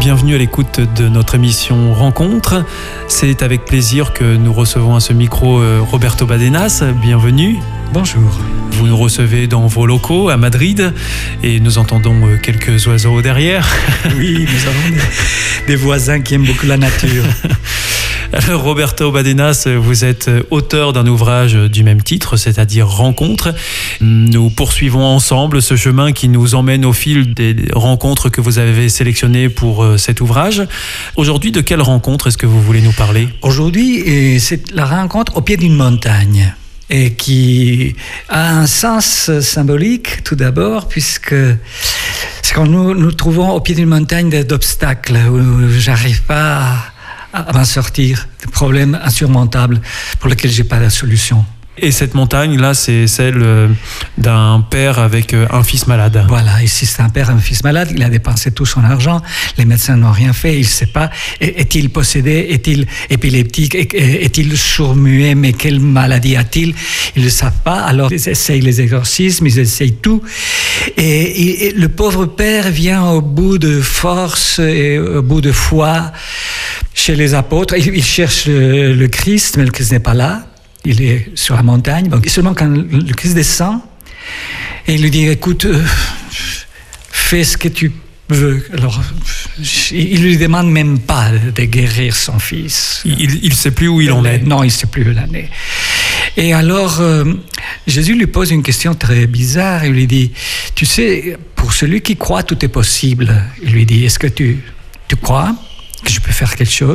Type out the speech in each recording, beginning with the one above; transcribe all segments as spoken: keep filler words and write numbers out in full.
bienvenue à l'écoute de notre émission Rencontre. C'est avec plaisir que nous recevons à ce micro Roberto Badenas. Bienvenue. Bonjour. Vous nous recevez dans vos locaux à Madrid et nous entendons quelques oiseaux derrière. Oui, nous avons des, des voisins qui aiment beaucoup la nature. Alors Roberto Badenas, vous êtes auteur d'un ouvrage du même titre, c'est-à-dire Rencontre. Nous poursuivons ensemble ce chemin qui nous emmène au fil des rencontres que vous avez sélectionnées pour cet ouvrage. Aujourd'hui, de quelle rencontre est-ce que vous voulez nous parler ? Aujourd'hui, c'est la rencontre au pied d'une montagne. Et qui a un sens symbolique tout d'abord, puisque c'est quand nous nous trouvons au pied d'une montagne d'obstacles où j'arrive pas à, à m'en sortir, des problèmes insurmontables pour lesquels j'ai pas de solution. Et cette montagne-là, c'est celle d'un père avec un fils malade. Voilà, ici c'est un père, un fils malade, il a dépensé tout son argent, les médecins n'ont rien fait, il ne sait pas, est-il possédé, est-il épileptique, est-il sourd-muet, mais quelle maladie a-t-il ? Ils ne le savent pas, alors ils essayent les exorcismes, ils essayent tout. Et, et le pauvre père vient au bout de force et au bout de foi chez les apôtres, il, il cherche le, le Christ, mais le Christ n'est pas là. Il est sur la montagne. Donc, seulement quand le Christ descend, et il lui dit, écoute, euh, fais ce que tu veux. Alors, il lui demande même pas de guérir son fils. Il ne sait plus où il en est. Non, il ne sait plus où il en est. Et alors, euh, Jésus lui pose une question très bizarre. Il lui dit, tu sais, pour celui qui croit, tout est possible. Il lui dit, est-ce que tu, tu crois que je peux faire quelque chose ?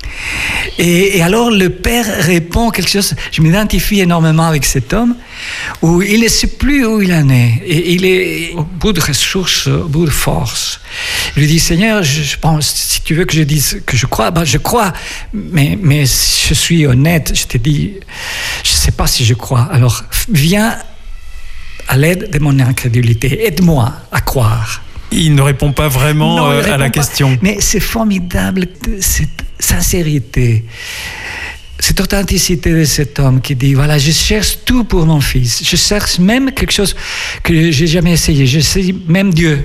Et, et alors le père répond quelque chose, je m'identifie énormément avec cet homme, où il ne sait plus où il en est, et il est au bout de ressources, au bout de force. Il lui dit, Seigneur, je, je pense, si tu veux que je dise que je crois, ben je crois, mais, mais je suis honnête, je te dis, je ne sais pas si je crois, alors viens à l'aide de mon incrédulité, aide-moi à croire. Il ne répond pas vraiment non, euh, à la pas. question. Mais c'est formidable, cette sincérité, cette authenticité de cet homme qui dit, voilà, je cherche tout pour mon fils. Je cherche même quelque chose que j'ai jamais essayé. J'essaie même Dieu.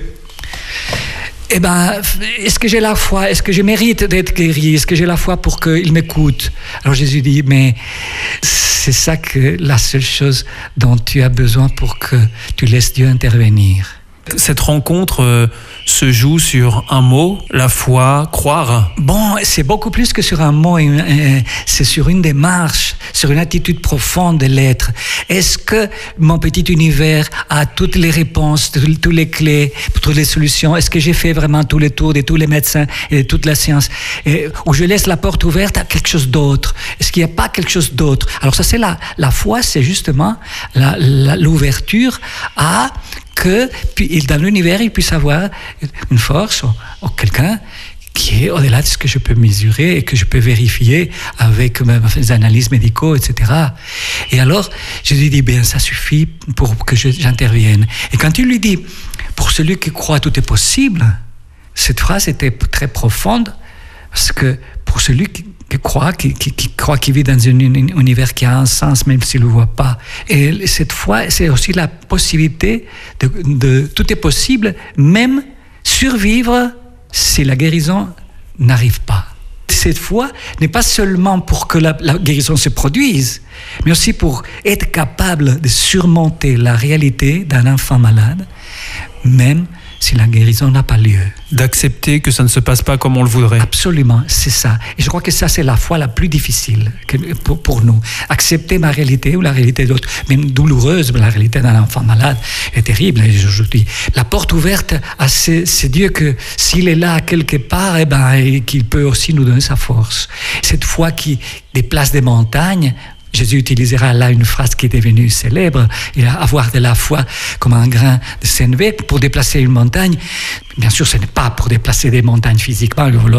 Eh ben, est-ce que j'ai la foi ? Est-ce que je mérite d'être guéri ? Est-ce que j'ai la foi pour qu'il m'écoute ? Alors Jésus dit, mais c'est ça que la seule chose dont tu as besoin pour que tu laisses Dieu intervenir. Cette rencontre euh, se joue sur un mot, la foi, croire. Bon, c'est beaucoup plus que sur un mot, c'est sur une démarche, sur une attitude profonde de l'être. Est-ce que mon petit univers a toutes les réponses, toutes les clés, toutes les solutions ? Est-ce que j'ai fait vraiment tous les tours de tous les médecins et de toute la science ? Et, ou je laisse la porte ouverte à quelque chose d'autre ? Est-ce qu'il n'y a pas quelque chose d'autre ? Alors ça, c'est la, la foi, c'est justement la, la, l'ouverture à que dans l'univers, il puisse avoir une force ou, ou quelqu'un qui est au-delà de ce que je peux mesurer et que je peux vérifier avec mes analyses médicaux, et cetera. Et alors, je lui dis, bien, ça suffit pour que je, j'intervienne. Et quand il lui dit, pour celui qui croit, tout est possible, cette phrase était très profonde, parce que pour celui qui qui croit, qui, qui, qui croit qu'il vit dans un univers qui a un sens, même s'il ne le voit pas. Et cette fois, c'est aussi la possibilité de, de tout est possible, même survivre si la guérison n'arrive pas. Cette foi n'est pas seulement pour que la, la guérison se produise, mais aussi pour être capable de surmonter la réalité d'un enfant malade, même si la guérison n'a pas lieu. D'accepter que ça ne se passe pas comme on le voudrait. Absolument, c'est ça. Et je crois que ça, c'est la foi la plus difficile que, pour, pour nous. Accepter ma réalité ou la réalité d'autres, même douloureuse, mais la réalité d'un enfant malade est terrible. Et je, je dis, la porte ouverte à ce, ce Dieu que s'il est là quelque part, eh ben, et qu'il peut aussi nous donner sa force. Cette foi qui déplace des montagnes. Jésus utilisera là une phrase qui est devenue célèbre, il a avoir de la foi comme un grain de sénévé pour déplacer une montagne. Bien sûr, ce n'est pas pour déplacer des montagnes physiquement,